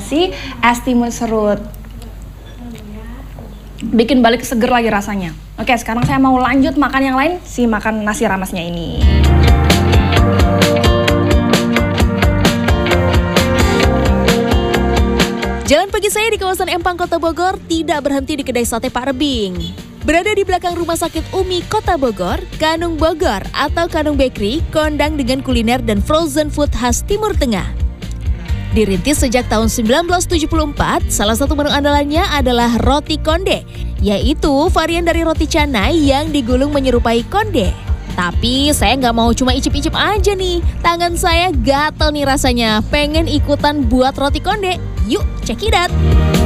dikasih es timun serut. Bikin balik seger lagi rasanya. Oke, sekarang saya mau lanjut makan yang lain, makan nasi ramasnya ini. Jalan pagi saya di kawasan Empang, Kota Bogor tidak berhenti di kedai sate Pak Rebing. Berada di belakang Rumah Sakit Umi, Kota Bogor, Kanung Bogor atau Kanung Bakery kondang dengan kuliner dan frozen food khas Timur Tengah. Dirintis sejak tahun 1974, salah satu menu andalannya adalah roti konde, yaitu varian dari roti canai yang digulung menyerupai konde. Tapi saya nggak mau cuma icip-icip aja nih, tangan saya gatel nih rasanya, pengen ikutan buat roti konde. Yuk, check it out!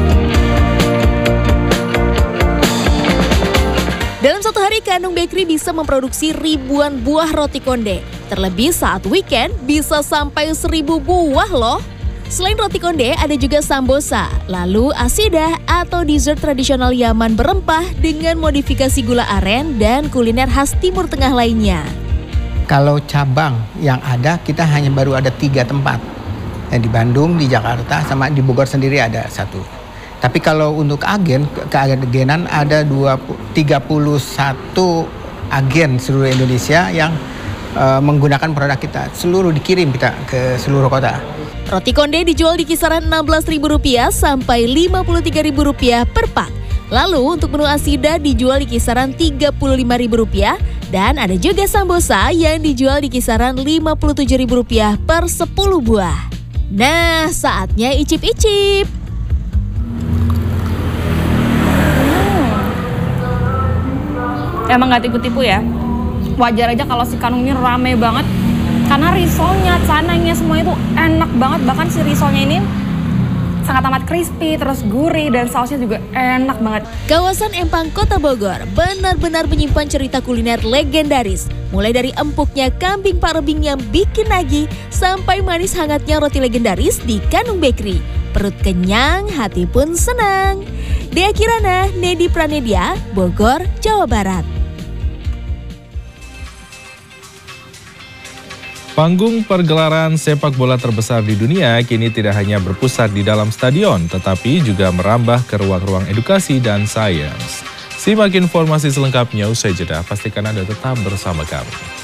Dalam satu hari, Kanung Bakery bisa memproduksi ribuan buah roti konde. Terlebih saat weekend, bisa sampai 1.000 buah loh. Selain roti konde, ada juga sambosa, lalu asidah atau dessert tradisional Yaman berempah dengan modifikasi gula aren dan kuliner khas Timur Tengah lainnya. Kalau cabang yang ada, kita hanya baru ada 3 tempat. Di Bandung, di Jakarta, sama di Bogor sendiri ada 1. Tapi kalau untuk keagenan ada 31 agen seluruh Indonesia yang menggunakan produk kita. Seluruh dikirim kita ke seluruh kota. Roti konde dijual di kisaran Rp16.000 sampai Rp53.000 per pak. Lalu untuk menu asidah dijual di kisaran Rp35.000 dan ada juga sambosa yang dijual di kisaran Rp57.000 per 10 buah. Nah, saatnya icip-icip. Emang nggak tipu-tipu ya. Wajar aja kalau si Kanung ini rame banget. Karena risolnya, canainya semua itu enak banget. Bahkan si risolnya ini sangat amat crispy, terus gurih, dan sausnya juga enak banget. Kawasan Empang, Kota Bogor benar-benar menyimpan cerita kuliner legendaris. Mulai dari empuknya kambing Pak Rebing yang bikin nagih, sampai manis hangatnya roti legendaris di Kanung Bakery. Perut kenyang, hati pun senang. Dea Kirana, Nedi Pranedia, Bogor, Jawa Barat. Panggung pergelaran sepak bola terbesar di dunia kini tidak hanya berpusat di dalam stadion, tetapi juga merambah ke ruang-ruang edukasi dan sains. Simak informasi selengkapnya usai jeda, pastikan Anda tetap bersama kami.